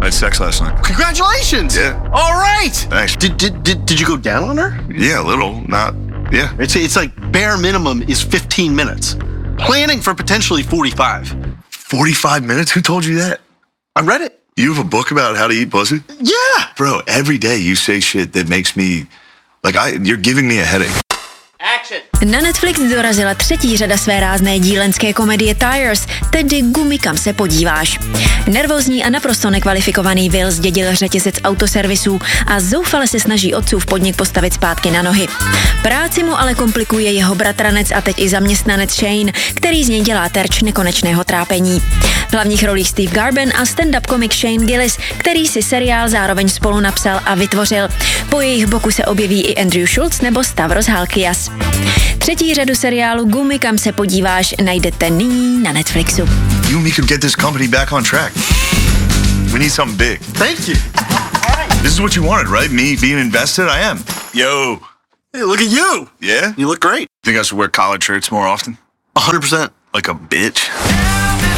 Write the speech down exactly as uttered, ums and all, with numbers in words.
had sex last night. Congratulations! Yeah. All right! Thanks. Did, did, did, did you go down on her? Yeah, a little. Not, yeah. It's, it's like bare minimum is fifteen minutes. Planning for potentially forty-five. forty-five minutes? Who told you that? I read it. You have a book about how to eat pussy? Yeah! Bro, every day you say shit that makes me, like, I, you're giving me a headache. Na Netflix dorazila třetí řada své rázné dílenské komedie Tires, tedy Gumy, kam se podíváš. Nervózní a naprosto nekvalifikovaný Will zdědil řetězec autoservisů a zoufale se snaží otcův podnik postavit zpátky na nohy. Práci mu ale komplikuje jeho bratranec a teď i zaměstnanec Shane, který z něj dělá terč nekonečného trápení. V hlavních rolích Steve Garben a stand-up komik Shane Gillis, který si seriál zároveň spolu napsal a vytvořil. Po jejich boku se objeví i Andrew Schultz nebo Stavros Halkias. Třetí řadu seriálu Gumy, kam se podíváš, najdete nyní na Netflixu. You and me could get this company back on track. We need something big. Thank you. This is what you wanted, right? Me being invested? I am. Yo. Hey, look at you. Yeah? You look great. Think I should wear collared shirts more often? one hundred percent. Like a bitch?